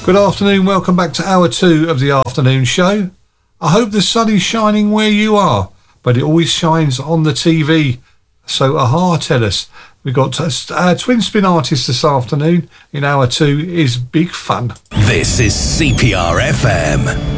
Good afternoon, welcome back to hour 2 of the afternoon show. I hope the sun is shining where you are, but it always shines on the TV. So Aha tell us. We've got our twin spin artist this afternoon in hour 2 is Big Fun. This is CPR FM.